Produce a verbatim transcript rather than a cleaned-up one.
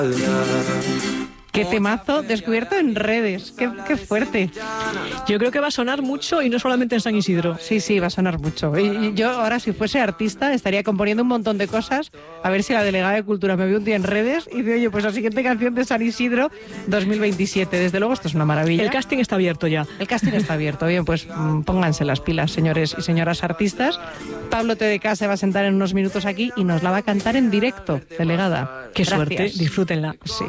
Qué temazo descubierto en redes, qué, qué fuerte. Yo creo que va a sonar mucho y no solamente en San Isidro. Sí, sí, va a sonar mucho. Y, y yo ahora, si fuese artista, estaría componiendo un montón de cosas, a ver si la delegada de Cultura me ve un día en redes y dice, oye, pues la siguiente canción de San Isidro dos mil veintisiete. Desde luego esto es una maravilla. El casting está abierto ya. El casting está abierto. Bien, pues mmm, pónganse las pilas, señores y señoras artistas. Pablo T D K se va a sentar en unos minutos aquí y nos la va a cantar en directo, delegada. Qué Gracias. suerte, disfrútenla. Sí.